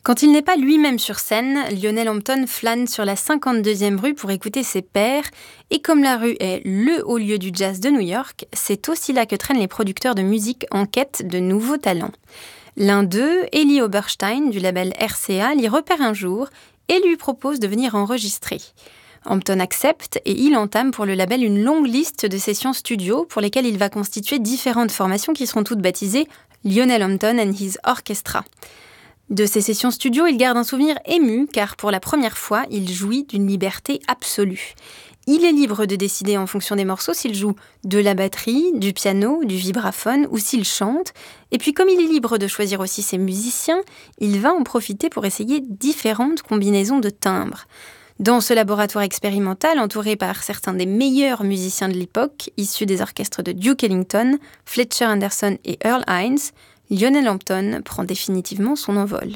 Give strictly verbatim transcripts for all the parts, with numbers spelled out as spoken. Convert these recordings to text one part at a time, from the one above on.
Quand il n'est pas lui-même sur scène, Lionel Hampton flâne sur la cinquante-deuxième rue pour écouter ses pairs. Et comme la rue est le haut lieu du jazz de New York, c'est aussi là que traînent les producteurs de musique en quête de nouveaux talents. L'un d'eux, Eli Oberstein, du label R C A, l'y repère un jour et lui propose de venir enregistrer. Hampton accepte et il entame pour le label une longue liste de sessions studio pour lesquelles il va constituer différentes formations qui seront toutes baptisées Lionel Hampton and His Orchestra. De ces sessions studio, il garde un souvenir ému car pour la première fois, il jouit d'une liberté absolue. Il est libre de décider en fonction des morceaux s'il joue de la batterie, du piano, du vibraphone ou s'il chante. Et puis comme il est libre de choisir aussi ses musiciens, il va en profiter pour essayer différentes combinaisons de timbres. Dans ce laboratoire expérimental, entouré par certains des meilleurs musiciens de l'époque, issus des orchestres de Duke Ellington, Fletcher Anderson et Earl Hines, Lionel Hampton prend définitivement son envol.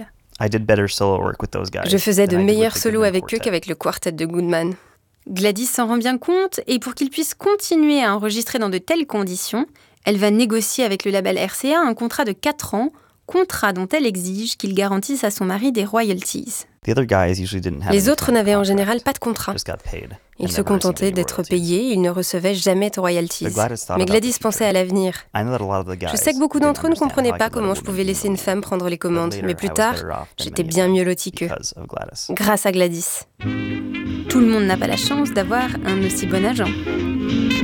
Je faisais de meilleurs solos avec eux qu'avec le quartet de Goodman. Gladys s'en rend bien compte et pour qu'il puisse continuer à enregistrer dans de telles conditions, elle va négocier avec le label R C A un contrat de quatre ans, contrat dont elle exige qu'il garantisse à son mari des royalties. Les autres n'avaient en général pas de contrat. Ils se contentaient d'être payés, ils ne recevaient jamais de royalties. Mais Gladys pensait à l'avenir. Je sais que beaucoup d'entre eux ne comprenaient pas comment je pouvais laisser une femme prendre les commandes, mais plus tard, j'étais bien mieux loti qu'eux. Grâce à Gladys. Tout le monde n'a pas la chance d'avoir un aussi bon agent.